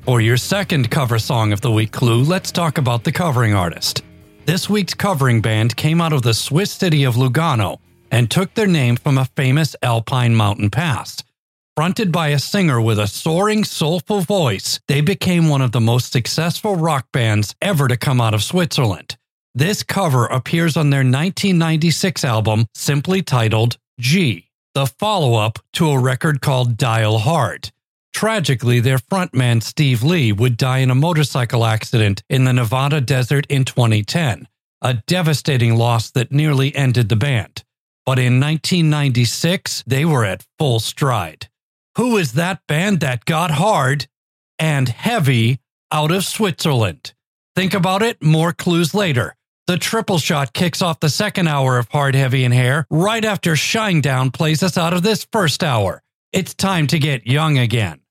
For your second cover song of the week clue, let's talk about the covering artist. This week's covering band came out of the Swiss city of Lugano and took their name from a famous alpine mountain pass. Fronted by a singer with a soaring, soulful voice, they became one of the most successful rock bands ever to come out of Switzerland. This cover appears on their 1996 album, simply titled G, the follow-up to a record called Dial Hard. Tragically, their frontman Steve Lee would die in a motorcycle accident in the Nevada desert in 2010, a devastating loss that nearly ended the band. But in 1996, they were at full stride. Who is that band that got hard and heavy out of Switzerland? Think about it, more clues later. The Triple Shot kicks off the second hour of Hard, Heavy, and Hair right after Shinedown plays us out of this first hour. It's time to get young again.